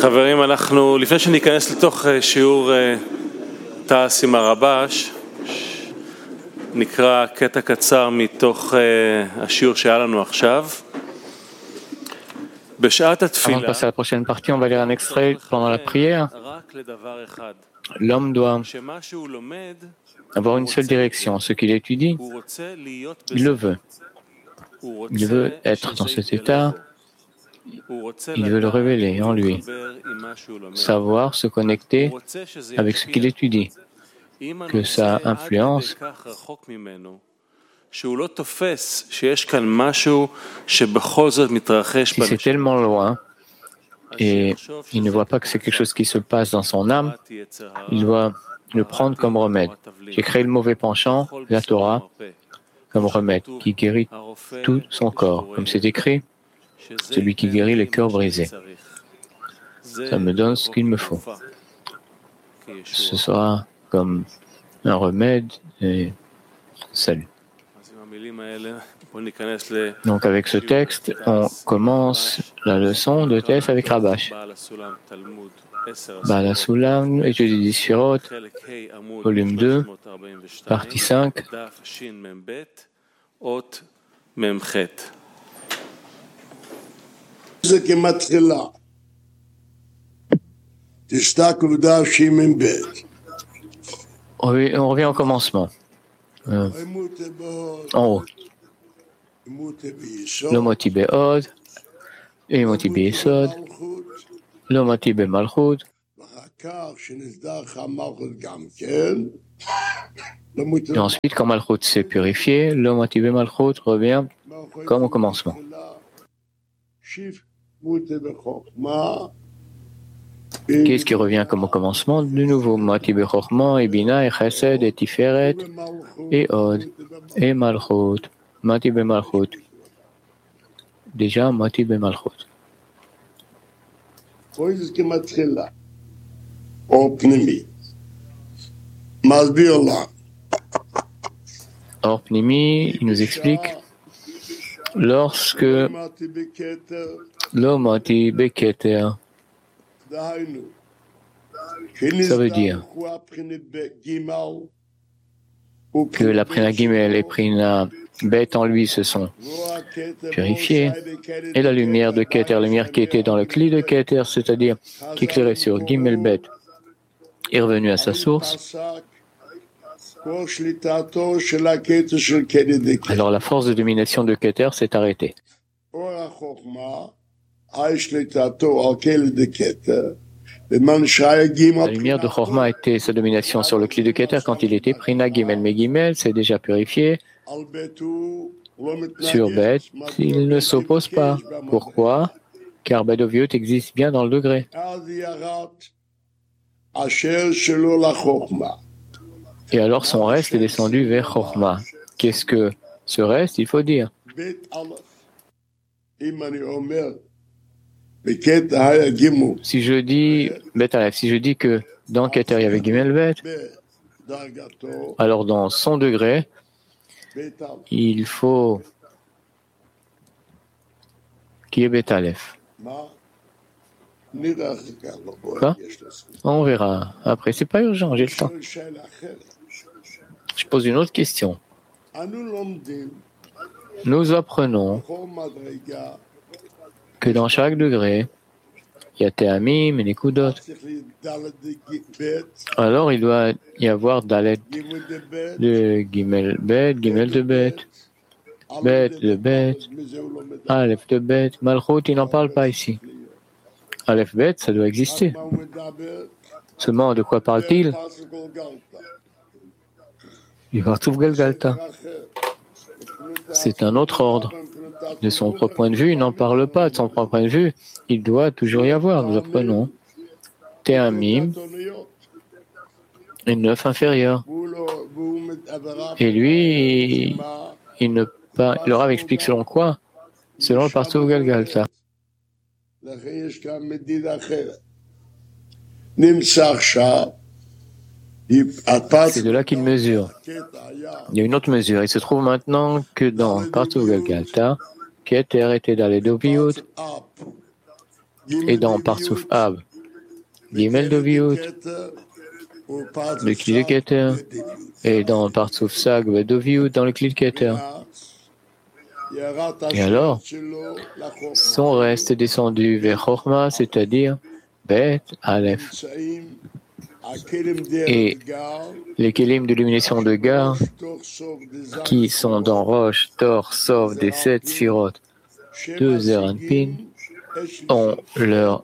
חברים, אנחנו, לפני שניכנס לתוך שיעור תעש עם הרבש, נקרא קטע קצר מתוך השיעור שהיה לנו עכשיו. בשעת התפילה, Avant de passer à la prochaine partie, on va lire un extrait pendant la prière. L'homme doit avoir une seule direction. Ce qu'il étudie, il le veut. Il veut être dans cet état. Il veut le révéler en lui. Savoir se connecter avec ce qu'il étudie. Que ça influence. Si c'est tellement loin et il ne voit pas que c'est quelque chose qui se passe dans son âme, il doit le prendre comme remède. J'ai créé le mauvais penchant, la Torah, comme remède, qui guérit tout son corps. Comme c'est écrit, celui qui guérit les cœurs brisés. Ça me donne ce qu'il me faut. Ce sera comme un remède et salut. Donc avec ce texte, on commence la leçon de Tess avec Rabash. Baal HaSulam, étude des Sphirot, volume 2, partie 5. On revient au commencement. En haut. Lomoti be'od, Emoti be'esod, Lomoti be'malchut. Et ensuite, quand Malchut s'est purifié, Lomoti be'malchut revient comme au commencement. Qu'est-ce qui revient comme au commencement? De nouveau, Moti be'chokhma, et Bina, et Chesed, et Tiferet, et Od, et Malchut. Mati be'malchut. Déjà, Mati be'malchut. Or Pnimi, il nous explique lorsque l'omati beketer, ça veut dire que la Prina Gimel et Prina Bet en lui se sont purifiés, et la lumière de Keter, la lumière qui était dans le cli de Keter, c'est-à-dire qui éclairait sur Gimel Bet, est revenue à sa source. Alors la force de domination de Keter s'est arrêtée. La lumière de Chorma était sa domination sur le cli de Keter quand il était Prina Gimel. Mais Gimel s'est déjà purifié. Sur Bet, il ne s'oppose pas. Pourquoi? Car Bedoviot existe bien dans le degré. Et alors son reste est descendu vers Chorma. Qu'est-ce que ce reste? Il faut dire. Si je dis Bet Aleph, si je dis que dans Keter il y avait Gimel Bet, alors dans son degré, il faut qu'il y ait Bet Aleph. Quoi? On verra. Après, c'est pas urgent, j'ai le temps. Je pose une autre question. Nous apprenons que dans chaque degré, il y a Tehamim et Nekudot. Alors, il doit y avoir Dalet de Gimel Bet, Gimel de Bet, Bet de Bet, Aleph de Bet. Malchut, il n'en parle pas ici. Aleph Bet, ça doit exister. Seulement, de quoi parle-t-il? Du Vartuf Galgalta. C'est un autre ordre. De son propre point de vue, il n'en parle pas. De son propre point de vue, il doit toujours y avoir. Nous apprenons Tehamim et 9 inférieurs. Et lui, le Rav explique selon quoi? Selon le Vartuf Galgalta. C'est de là qu'il mesure. Il y a une autre mesure. Il se trouve maintenant que dans Vartuf Galgalta, Keter était dans les Doviot et dans Parsouf Ab, Gimel Doviut, le Kli de Keter, et dans Partsouf Sag Doviut, dans le Kli de Keter. Et alors, son reste est descendu vers Chorma, c'est-à-dire Bet, Aleph. Et les Kélim d'illumination de Gar, qui sont dans Roche, Tor, Sov, des 7 Sphirot, 2 Zeranpin, ont leur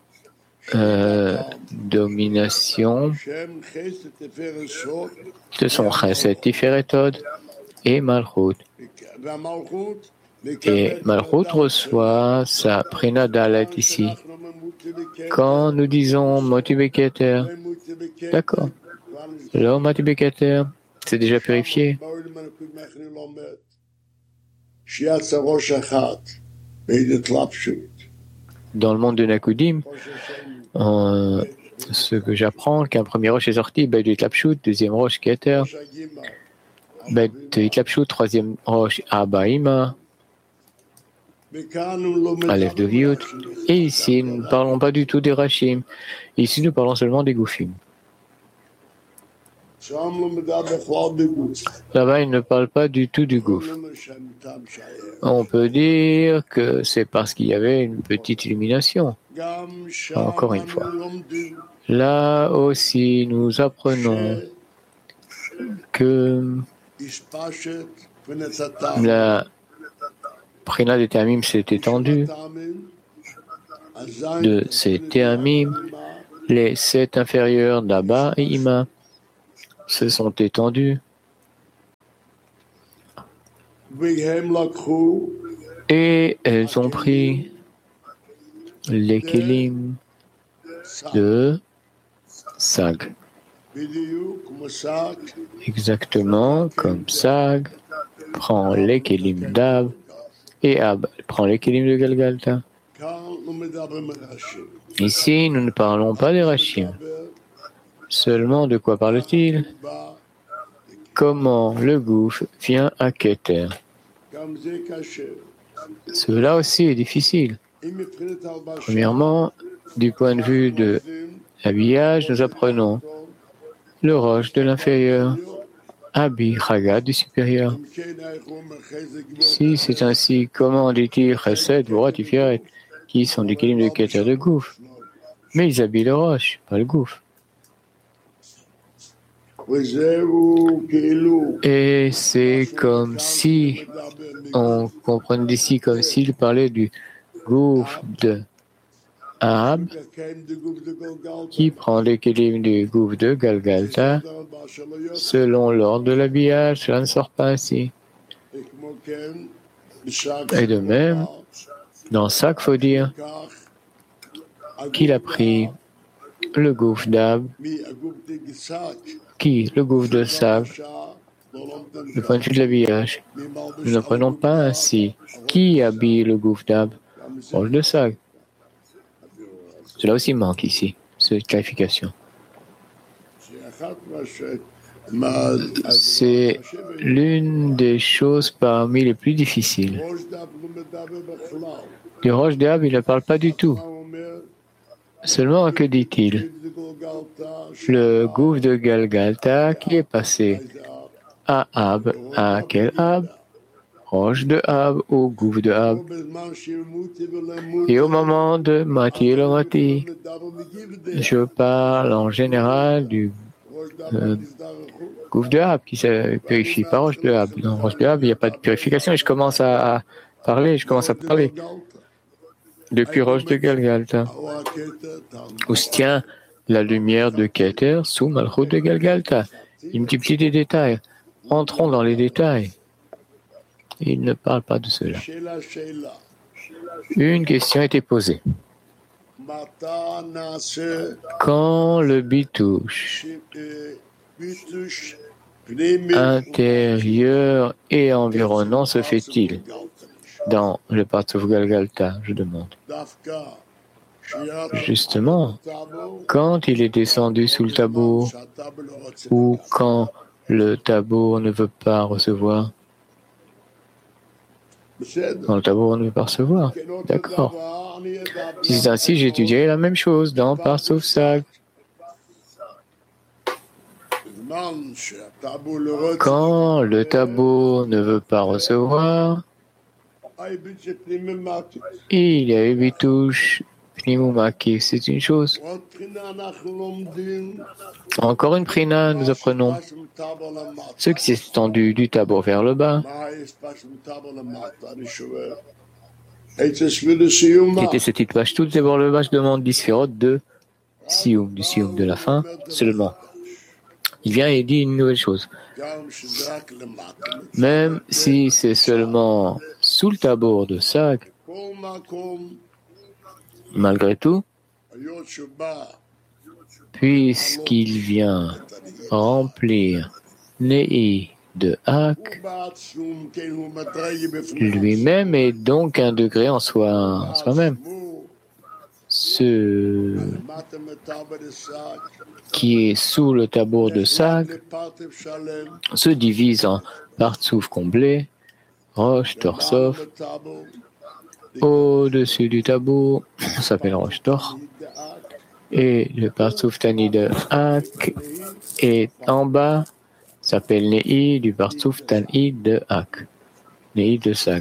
domination. Ce sont Chesed, Tiferet, Hod et Malchut. Et Malchut reçoit sa Prina Dalet ici. Quand nous disons Moti Beketer, d'accord. Alors Moti Beketer, c'est déjà purifié. Dans le monde de Nakudim, ce que j'apprends, qu'un premier roche est sorti, Bet Itlapshut, deuxième roche Keter, Bet Itlapshut, troisième roche Abaïma, Aleph de Viut. Et ici, nous ne parlons pas du tout des Rachim. Ici, nous parlons seulement des Goufim. Là-bas, il ne parle pas du tout du Gouf. On peut dire que c'est parce qu'il y avait une petite illumination. Encore une fois. Là aussi, nous apprenons que la Prina des Théamim s'est étendue. De ces Théamim, les 7 inférieurs d'Abba et Ima se sont étendus. Et elles ont pris les Kélim de Sag. Exactement comme Sag prend les Kélim d'Ab et Ab prend les Kélim de Galgalta. Ici, nous ne parlons pas des Rachim. Seulement, de quoi parle-t-il? Comment le Gouf vient à Keter? Cela aussi est difficile. Premièrement, du point de vue de l'habillage, nous apprenons le roche de l'inférieur, Abi Chagat du supérieur. Si c'est ainsi, comment dit-il Chesed, Vorat, Tiferet, qui sont des Kélim de Keter de Gouf? Mais ils habillent le roche, pas le Gouf. Et c'est comme si, on comprend d'ici comme s'il parlait du Gouf de Ab, qui prend les Kélim du Gouf de Galgalta. Selon l'ordre de l'habillage, cela ne sort pas ainsi. Et de même, dans ça qu'il faut dire qu'il a pris le Gouf d'Ab, qui, le Gouf de Sag, le point de vue de l'habillage. Nous n'apprenons pas ainsi. Qui habille le Gouf d'Ab? Roche de Sag. Cela aussi manque ici, cette clarification. C'est l'une des choses parmi les plus difficiles. Du Roche d'Ab, il ne parle pas du tout. Seulement, que dit-il? Le Gouf de Galgalta qui est passé à Ab. À quel Ab? Roche de Ab au Gouf de Ab. Et au moment de Mati et Mati, je parle en général du Gouf de Ab qui se purifie, pas Roche de Ab. Dans Roche de Ab, il n'y a pas de purification et je commence à parler. Depuis Roche de Galgalta, où se tient la lumière de Keter sous Malchut de Galgalta. Il multiplie des détails. Entrons dans les détails. Il ne parle pas de cela. Une question a été posée. Quand le bitouche intérieur et environnant se fait-il dans le Partsouf Galgalta, je demande. Justement, quand il est descendu sous le tabour, ou quand le tabour ne veut pas recevoir. Quand le tabour ne veut pas recevoir, d'accord. Si c'est ainsi, j'étudierai la même chose dans Parsouf Sag. Quand le tabou ne veut pas recevoir, il y a eu bitouche, pnimumaki, c'est une chose. Encore une prina, nous apprenons ce qui s'est étendu du tabou vers le bas. Était ce titre page tout d'abord le bas, je demande d'Isphirot de Sioum, du Sioum de la fin seulement. Il vient et dit une nouvelle chose. Même si c'est seulement sous le tabour de Sag, malgré tout, puisqu'il vient remplir Nei de Hak, lui-même est donc un degré en soi-même. Ce qui est sous le tabour de Sag se divise en Partsouf comblé, Rosh Torsov. Au-dessus du tabour, ça s'appelle Rosh Tor. Et le Partsouf Tani de Hak est en bas, s'appelle Nei du Partsouf Tani de Hak. Nei de Sag.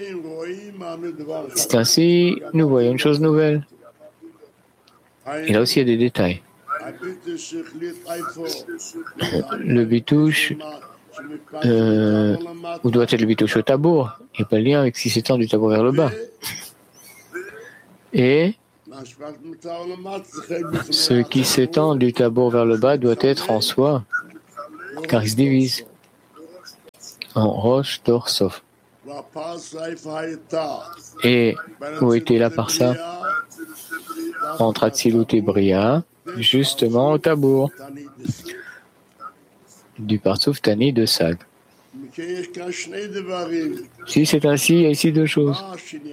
C'est ainsi, nous voyons une chose nouvelle. Et là aussi, il y a des détails. Le bitouche, où doit être le bitouche au tabour? Il n'y a pas de lien avec ce qui s'étend du tabour vers le bas. Et ce qui s'étend du tabour vers le bas doit être en soi, car il se divise en Rosh Torsov. Et où était la parsa? Entre Atzilut et Bria, justement au tabour du Partsouf Tani de Sag. Si c'est ainsi, il y a ici deux choses.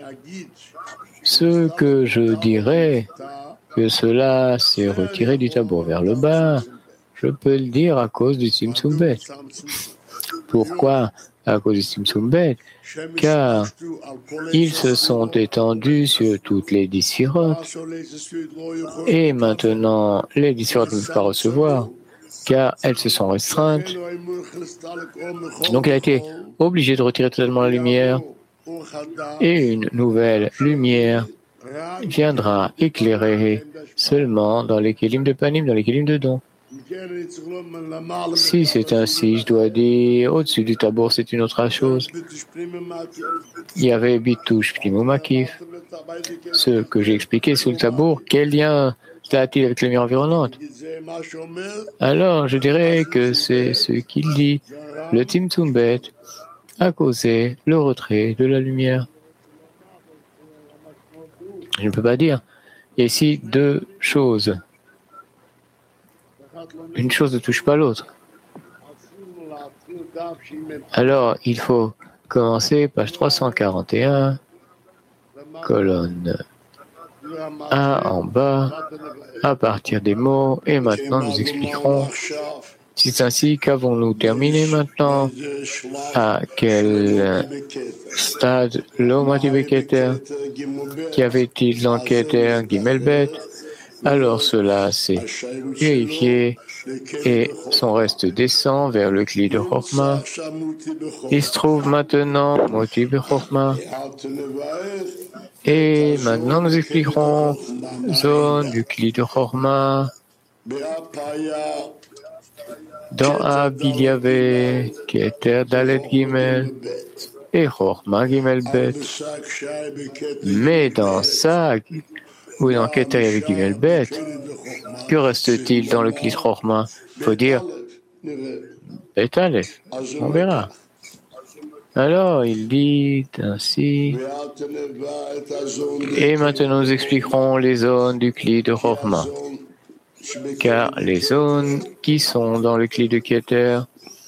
Ce que je dirais que cela s'est retiré du tabour vers le bas, je peux le dire à cause du Tzimtzum Bet. Pourquoi à cause du Tzimtzum Bet? Car ils se sont étendus sur toutes les 10 sphirotes. Et maintenant, les 10 sphirotes ne peuvent pas recevoir, car elles se sont restreintes. Donc il a été obligé de retirer totalement la lumière. Et une nouvelle lumière viendra éclairer seulement dans les kélim de panim, dans les kélim de don. Si c'est ainsi, je dois dire, au-dessus du tabour, c'est une autre chose. Il y avait bitouche pneumomakif. Ce que j'ai expliqué sous le tabour, quel lien cela a-t-il avec la lumière environnante? Alors, je dirais que c'est ce qu'il dit. Le Tzimtzum Bet a causé le retrait de la lumière. Je ne peux pas dire. Il y a ici deux choses. Une chose ne touche pas l'autre. Alors, il faut commencer page 341, colonne A en bas, à partir des mots, et maintenant nous expliquerons. C'est ainsi qu'avons-nous terminé maintenant? À quel stade l'Omati Beketer? Qu'y avait-il dans Keter Gimelbet? Alors cela s'est purifié et son reste descend vers le Kli de Chokma. Il se trouve maintenant Moti Bechokma. Et maintenant nous expliquerons zone du Kli de Chokma. Dans Ab, il y avait Keter Dalet Gimel et Chokma Gimel Bet. Mais dans Sag, ou dans Keter, il y avait Gimel Bet, que reste-t-il dans le Kli de Chokma? Il faut dire Bet Aleph. On verra. Alors, il dit ainsi. Et maintenant, nous expliquerons les zones du Kli de Chokma. Car les zones qui sont dans le Kli de Keter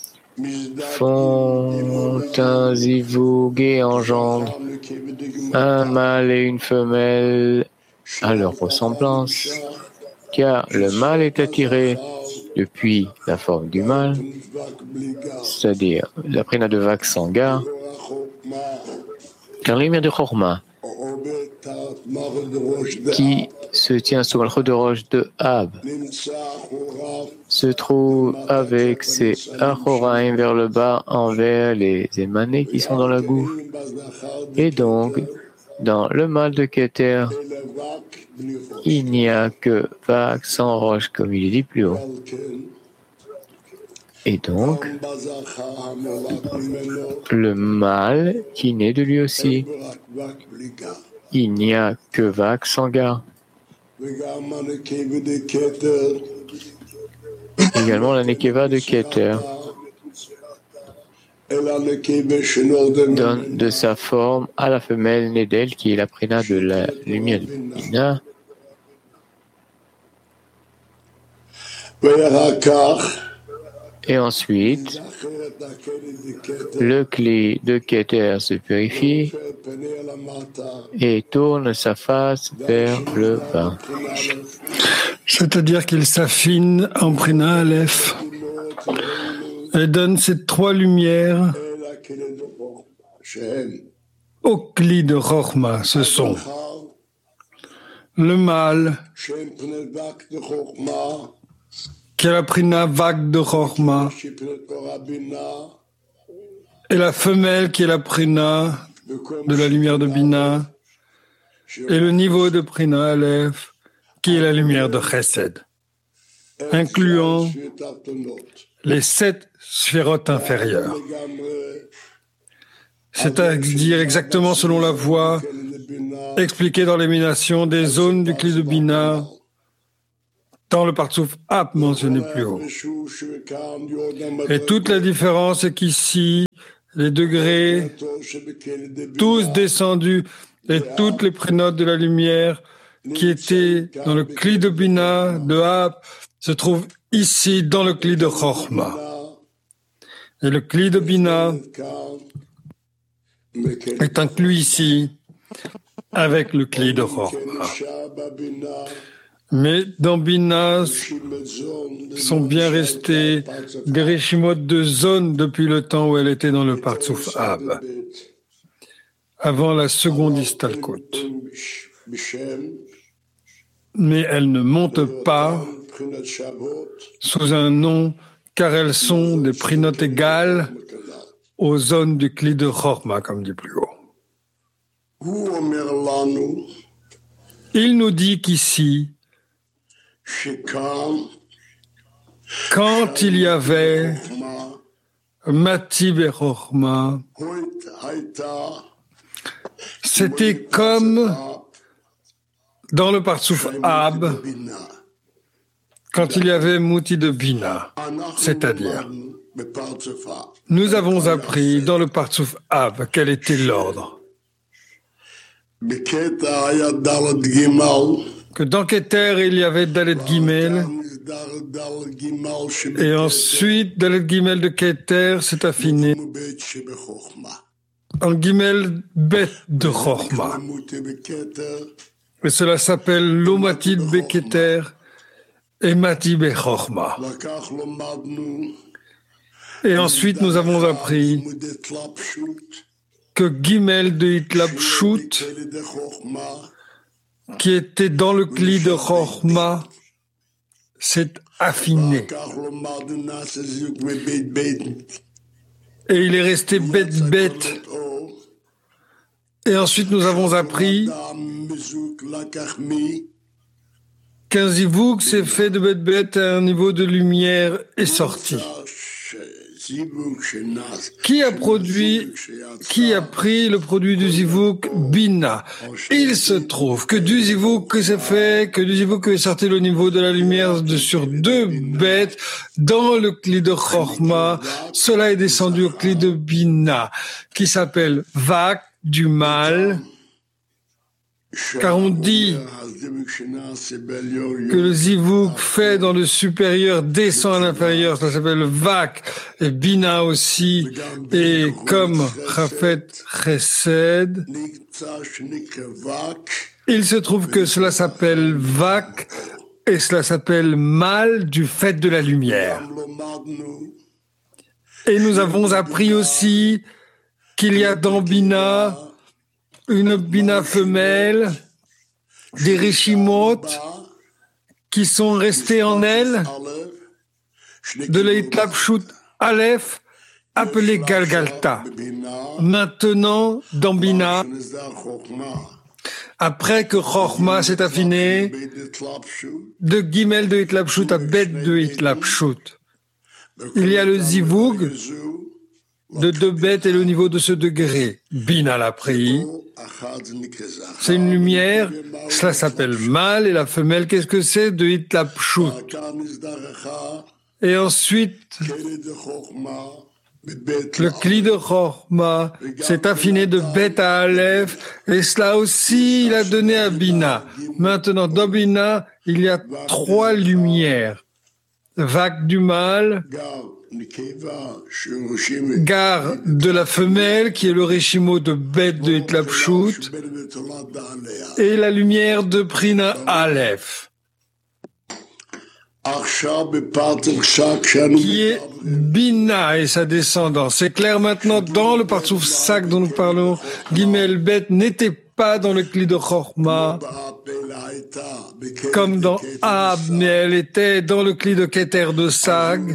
font un zivug et engendrent un mâle et une femelle à leur ressemblance, car le mâle est attiré depuis la forme du mâle, c'est-à-dire la prina de Vak Sanga, car la lumière de Chokma qui se tient sur le trou de roche de Ab, se trouve avec ses Achoraim vers le bas envers les émanés qui sont dans la boue. Et donc, dans le mal de Keter, il n'y a que vague sans roche, comme il est dit plus haut. Et donc, le mal qui naît de lui aussi, il n'y a que vague sans gare. Également la Nekeva de Keter donne de sa forme à la femelle née d'elle, qui est la Prina de la lumière de Bina. Et ensuite, le cli de Keter se purifie et tourne sa face vers le bas. C'est-à-dire qu'il s'affine en Prina Aleph et donne ces trois lumières au cli de Chochma. Ce sont le mâle, qui est la Prina vague de Chochma, et la femelle qui est la Prina de la lumière de Bina, et le niveau de Prina Aleph qui est la lumière de Chesed, incluant les 7 sphérotes inférieures. C'est-à-dire exactement selon la voie expliquée dans l'élimination des zones du cli de Bina dans le Partsouf Ap mentionné plus haut. Et toute la différence est qu'ici, les degrés, tous descendus, et toutes les prénotes de la lumière qui étaient dans le cli de Bina, de Ap, se trouvent ici dans le cli de Chochma. Et le cli de Bina est inclus ici avec le cli de Chochma. Mais dans Bina sont bien restés des réchimot de zone depuis le temps où elle était dans le Partsouf Ab, avant la seconde Istalkot. Mais elles ne montent pas sous un nom, car elles sont des prinotes égales aux zones du cli de Chochma, comme dit plus haut. Il nous dit qu'ici, quand il y avait Mati Bechochma, c'était comme dans le Partsouf Ab, quand il y avait Mouti de Bina, c'est-à-dire, nous avons appris dans le Partsouf Ab quel était l'ordre. Que dans Keter, il y avait Dalet Gimel, et ensuite, Dalet Gimel de Keter s'est affiné en Gimel Bet de Chochma. Et cela s'appelle Lomatid Beketer et Mati Bechochma. Et ensuite, nous avons appris que Gimel de Hitlapshut, qui était dans le cli de Chochma, s'est affiné. Et il est resté bet. Et ensuite, nous avons appris qu'un zivouk s'est fait de bet à un niveau de lumière est sorti. Qui a pris le produit du zivouk Bina? Il se trouve que du zivouk qui est sorti le niveau de la lumière sur 2 bêtes dans le cli de Chochma, cela est descendu au cli de Bina, qui s'appelle Vak du mal, car on dit que le zivouk fait dans le supérieur descend à l'inférieur, ça s'appelle Vak, et Bina aussi, et comme Chafet Chesed, il se trouve que cela s'appelle Vak, et cela s'appelle mal du fait de la lumière. Et nous avons appris aussi qu'il y a dans Bina une bina femelle, des rishimot qui sont restés en elle, de l'Eitlapshut Aleph, appelé Galgalta. Maintenant, dans Bina, après que Chochma s'est affiné, de Gimel de Itlapshut à Bet de Itlapshut, il y a le Zivug de deux bêtes et le niveau de ce degré. Bina l'a pris. C'est une lumière, cela s'appelle mâle, et la femelle, qu'est-ce que c'est? De Itlapshut. Et ensuite, le Kli de Chochma s'est affiné de Bet à Aleph, et cela aussi, il a donné à Bina. Maintenant, dans Bina, il y a trois lumières. Vague du mâle, Gar de la femelle, qui est le Rishimo de Bet de Itlapshut, et la lumière de Prina Aleph, qui est Bina et sa descendance. C'est clair maintenant, dans le Partsouf Sak dont nous parlons, Gimel Bet n'était pas dans le Kli de Chochma, comme dans Ab, mais elle était dans le Kli de Keter de Sag.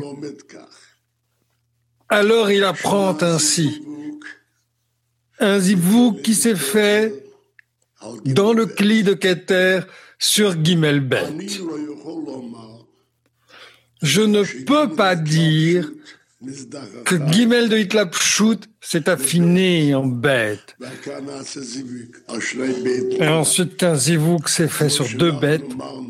Alors il apprend ainsi un zivug qui s'est fait dans le Kli de Keter sur Gimel Bet. Je ne peux pas dire que Gimel de Itlapshut s'est affiné en bête. Et ensuite qu'un zivug s'est fait sur deux bêtes.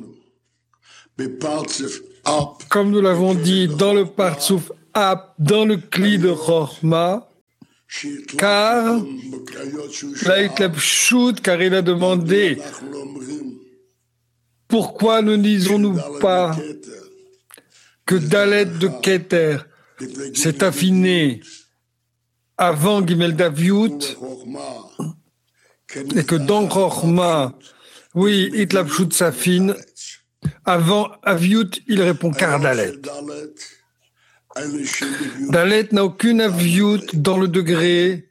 Comme nous l'avons dit dans le Partsouf Ab, dans le Kli de Chochma, car la Itlapshut, car il a demandé pourquoi ne disons-nous pas que Dalet de Keter s'est affiné avant Gimel Davyut, et que dans Chochma, oui, Itlapshut s'affine, avant Avyut, il répond car Dalet. Dalet n'a aucune Avyut dans le degré.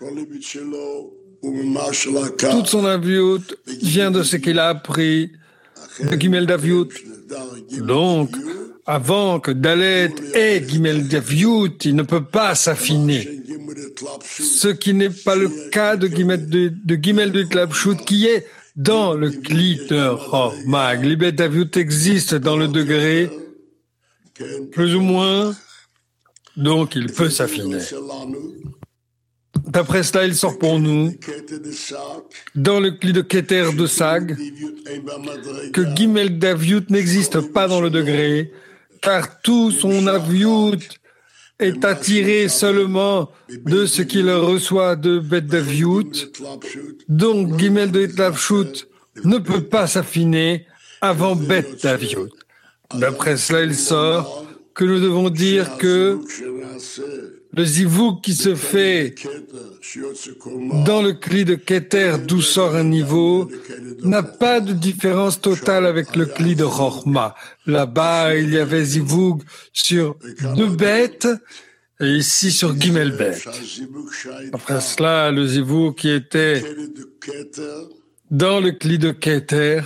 Toute son Avyut vient de ce qu'il a appris de Gimel Davyut. Donc, avant que Dalet ait Gimel Davyut, il ne peut pas s'affiner. Ce qui n'est pas le cas de Gimel de Itlapshut, qui est dans le Kli de Chochma. Gimel Davyut existe dans le degré, plus ou moins, donc il peut s'affiner. D'après cela, il sort pour nous, dans le Kli de Keter de Sag, que Gimel Davyut n'existe pas dans le degré, car tout son Avyut est attiré seulement de ce qu'il reçoit de Bet Davyut. Donc, Gimel de Itlapshut ne peut pas s'affiner avant Bet Davyut. D'après cela, il sort que nous devons dire que le zivug qui se fait dans le Kli de Keter, d'où sort un niveau, n'a pas de différence totale avec le Kli de Chochma. Là-bas, il y avait zivug sur deux bêtes, et ici sur Gimel Bet. Après cela, le zivug qui était dans le Kli de Keter,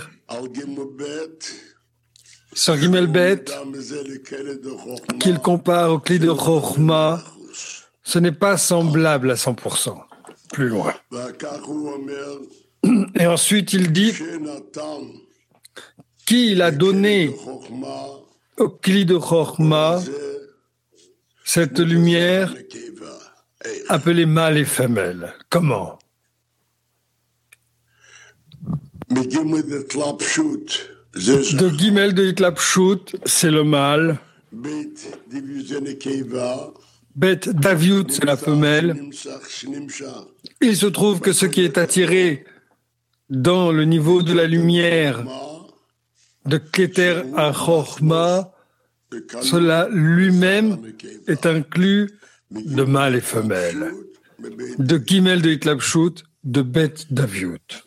sur Gimel Bet, qu'il compare au Kli de Chochma, ce n'est pas semblable à 100%. Plus loin. Et ensuite, il dit qu'il a donné au Kli de Chochma cette lumière appelée mâle et femelle. Comment? De Gimel de Itlapshut, c'est le mâle. Bet Davyut, c'est la femelle. Il se trouve que ce qui est attiré dans le niveau de la lumière de Keter à Chochma, cela lui-même est inclus de mâle et femelle. De Gimel de Itlapshut, de Bet Davyut.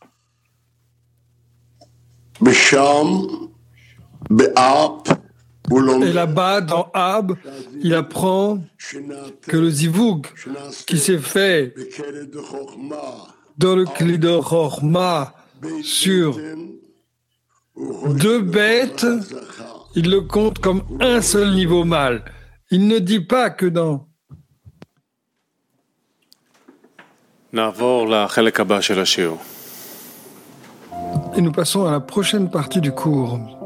Bisham, Be'ap, Et là-bas, dans Ab, il apprend que le zivug qui s'est fait dans le Kli de Chorma sur deux bêtes, il le compte comme un seul niveau mâle. Il ne dit pas que dans... Et nous passons à la prochaine partie du cours.